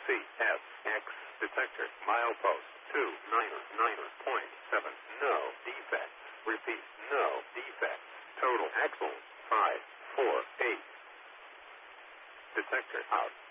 CSX detector, milepost 299.7. No defects. Repeat, no defects. Total axle 548. Detector out.